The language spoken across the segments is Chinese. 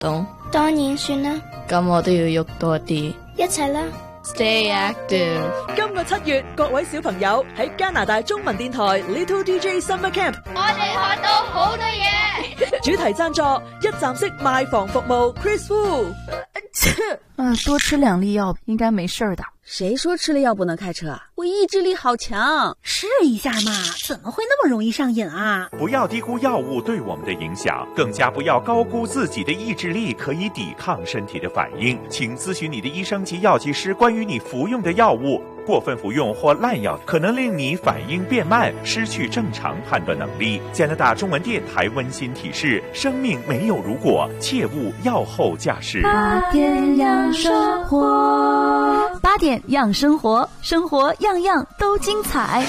動？ 當然算啦。 咁我都要喐多啲。 一齊啦。 Stay active。 今個7月，各位小朋友喺加拿大中文電台 Little DJ Summer Camp， 我哋學到好多嘢。 主題贊助一站式賣房服務 Chris Wu。 多吃2粒藥應該沒事的。 誰說吃了藥不能開車？我意志力好強。 試一下嘛，怎麼會那麼容易上癮啊？ 不要低估藥物對我們的影響，更加不要高估自己的意志力可以抵抗身體的反應。請諮詢你的醫生及藥劑師關於你服用的藥物。過分服用或濫藥可能令你反應變慢，失去正常判斷能力。加拿大中文電台溫馨提示：生命沒有如果，切勿藥後駕駛。 8點養生活，8點養生活，生活樣樣都精彩。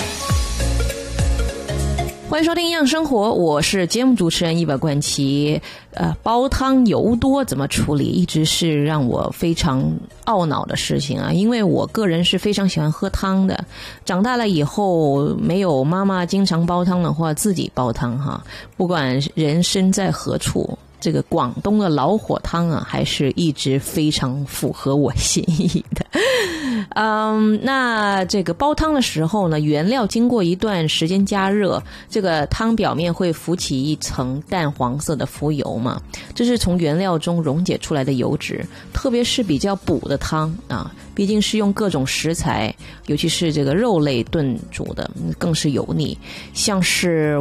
歡迎收聽樣生活，我是節目主持人一百冠奇。煲湯油多怎麼處理，一直是讓我非常懊惱的事情啊！因為我個人是非常喜歡喝湯的，長大了以後沒有媽媽經常煲湯的話，自己煲湯哈。不管人身在何處，這個廣東的老火湯啊，還是一直非常符合我心意的。那這個煲湯的時候呢，原料經過一段時間加熱，這個湯表面會浮起一層淡黃色的浮油嘛，這是從原料中溶解出來的油脂，特別是比較補的湯啊，畢竟是用各種食材，尤其是這個肉類燉煮的，更是油膩。像是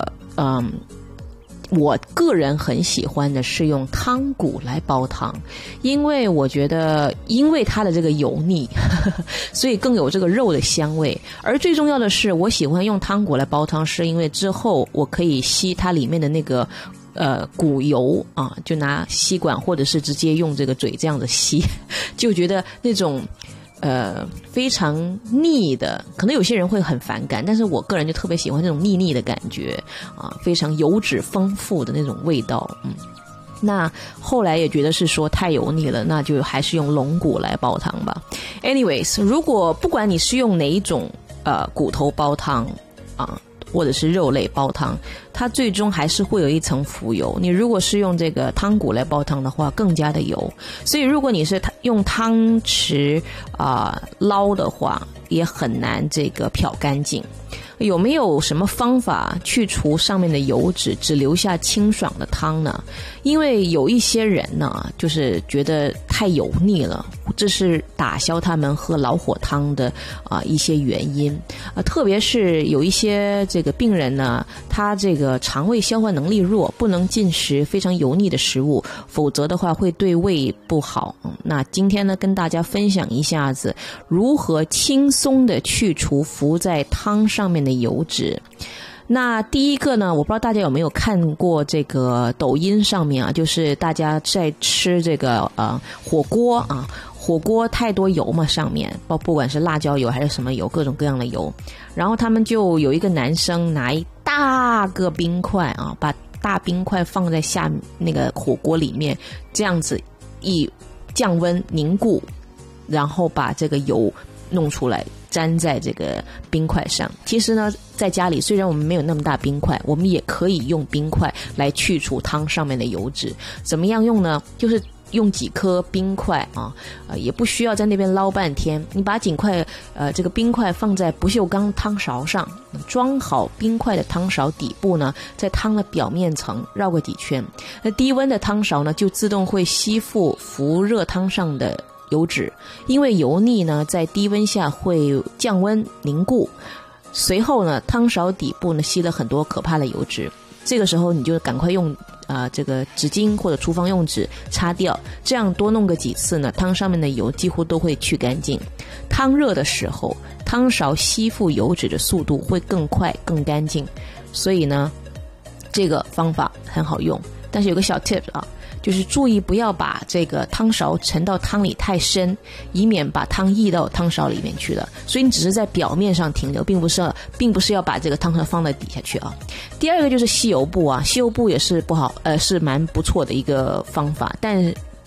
我個人很喜歡的是用湯骨來煲湯，因為我覺得因為它的這個油膩所以更有這個肉的香味，而最重要的是我喜歡用湯骨來煲湯，是因為之後我可以吸它裡面的那個骨油啊，就拿吸管或者是直接用這個嘴這樣子吸，就覺得那種非常膩的，可能有些人會很反感，但是我個人就特別喜歡這種膩膩的感覺啊，非常油脂豐富的那種味道。那後來也覺得是說太油膩了，那就還是用龍骨來煲湯吧。Anyways， 如果不管你是用哪一種骨頭煲湯啊，或者是肉類煲湯，它最終還是會有一層浮油。你如果是用這個湯骨來煲湯的話，更加的油。所以如果你是用湯匙撈的話，也很難這個漂乾淨。有沒有什麼方法去除上面的油脂，只留下清爽的湯呢？因為有一些人呢，就是覺得太油膩了，這是打消他們喝老火湯的一些原因。特別是有一些這個病人呢，他這個腸胃消化能力弱，不能進食非常油膩的食物，否則的話會對胃不好。那今天呢，跟大家分享一下子如何輕鬆的去除浮在湯上面的油脂。那第一個呢，我不知道大家有沒有看過這個抖音上面啊，就是大家在吃這個火鍋啊，火鍋太多油嘛，上面不管是辣椒油還是什麼油，各種各樣的油，然後他們就有一個男生拿一大個冰塊啊，把大冰塊放在下那個火鍋裡面，這樣子一降溫凝固，然後把這個油弄出來粘在這個冰塊上。其實呢，在家裡雖然我們沒有那麼大冰塊，我們也可以用冰塊來去除湯上面的油脂。怎麼樣用呢？就是用幾顆冰塊啊，也不需要在那邊撈半天。你把幾塊這個冰塊放在不鏽鋼湯勺上，裝好冰塊的湯勺底部呢，在湯的表面層繞個幾圈。那低溫的湯勺呢，就自動會吸附浮熱湯上的油脂，因為油膩呢在低溫下會降溫凝固，隨後呢湯勺底部呢吸了很多可怕的油脂，這個時候你就趕快用這個紙巾或者廚房用紙擦掉，這樣多弄個幾次呢，湯上面的油幾乎都會去乾淨。湯熱的時候，湯勺吸附油脂的速度會更快更乾淨，所以呢這個方法很好用。但是有個小 tip 啊，就是注意不要把這個湯勺沉到湯裡太深，以免把湯溢到湯勺裡面去了。所以你只是在表面上停留，並不是要把這個湯勺放在底下去啊。第二個就是吸油布啊，吸油布也是不好，是蠻不錯的一個方法，但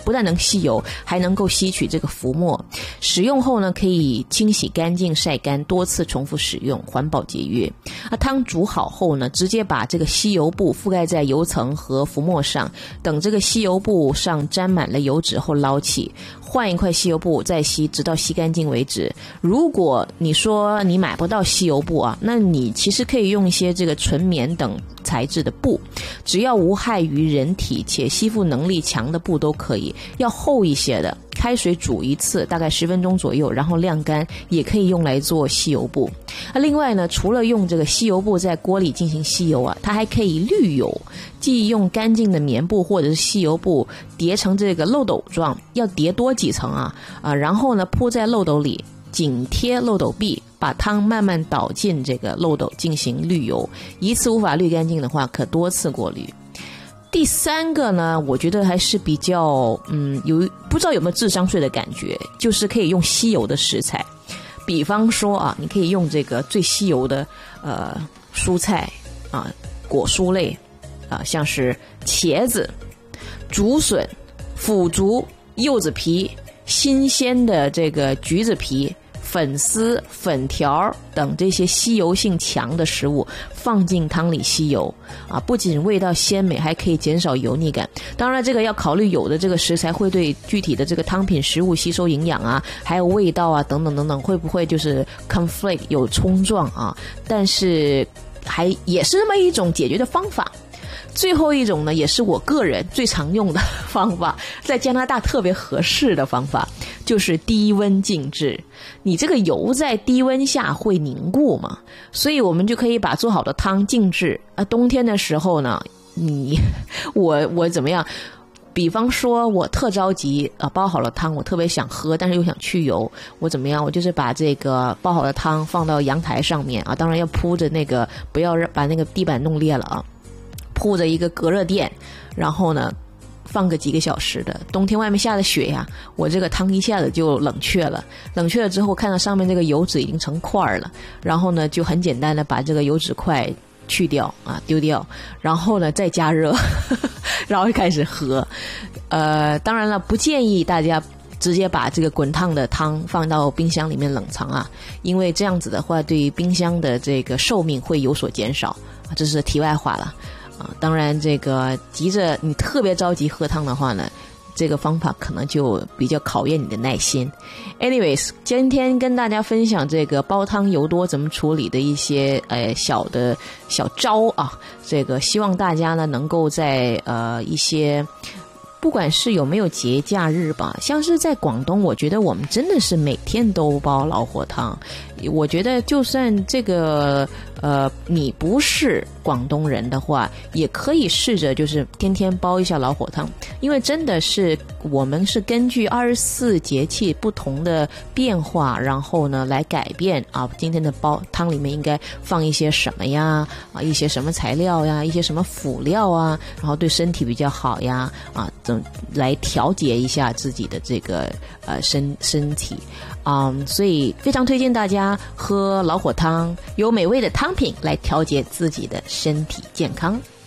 不但能吸油，还能够吸取这个浮沫。使用后呢，可以清洗干净、晒干，多次重复使用，环保节约。汤煮好后呢，直接把这个吸油布覆盖在油层和浮沫上，等这个吸油布上沾满了油脂后捞起，换一块吸油布再吸，直到吸干净为止。如果你说你买不到吸油布啊，那你其实可以用一些这个纯棉等材质的布，只要无害于人体且吸附能力强的布都可以，要厚一些的，开水煮一次大概10分钟左右，然后晾干，也可以用来做吸油布。另外呢，除了用这个吸油布在锅里进行吸油啊，它还可以滤油，即用干净的棉布或者是吸油布叠成这个漏斗状，要叠多几层然后呢铺在漏斗里，紧贴漏斗壁，把汤慢慢倒进这个漏斗进行滤油，一次无法滤干净的话，可多次过滤。第三个呢，我觉得还是比较不知道有没有智商税的感觉，就是可以用吸油的食材。比方说你可以用这个最吸油的蔬菜果蔬类像是茄子、竹笋、腐竹、柚子皮、新鲜的这个橘子皮、粉丝、粉条等这些吸油性强的食物放进汤里吸油不仅味道鲜美，还可以减少油腻感。当然这个要考虑有的这个食材会对具体的这个汤品食物吸收营养还有味道等等等等，会不会就是 conflict 有冲撞但是也是那么一种解决的方法。最后一种呢，也是我个人最常用的方法，在加拿大特别合适的方法，就是低温静置。你这个油在低温下会凝固嘛，所以我们就可以把做好的汤静置冬天的时候呢，我怎么样？比方说我特着急煲好了汤，我特别想喝，但是又想去油，我怎么样？我就是把这个煲好的汤放到阳台上面当然要铺着那个，不要把那个地板弄裂了铺着一个隔热垫，然后呢放个几个小时的。冬天外面下的雪呀，我这个汤一下子就冷却了。冷却了之后，看到上面这个油脂已经成块了，然后呢就很简单的把这个油脂块去掉丢掉，然后呢再加热然后开始喝。当然了，不建议大家直接把这个滚烫的汤放到冰箱里面冷藏因为这样子的话对冰箱的这个寿命会有所减少这是题外话了当然这个你特别着急喝汤的话呢，这个方法可能就比较考验你的耐心。 anyways， 今天跟大家分享这个煲汤油多怎么处理的一些小招这个希望大家呢能够在一些不管是有没有节假日吧，像是在广东，我觉得我们真的是每天都煲老火汤。我觉得就算这个你不是广东人的话，也可以试着就是天天煲一下老火汤，因为真的是我们是根据24节气不同的变化，然后呢来改变今天的煲汤里面应该放一些什么呀一些什么材料呀，一些什么辅料然后对身体比较好呀来调节一下自己的这个身体所以非常推荐大家喝老火汤，有美味的汤品来调节自己的身体健康。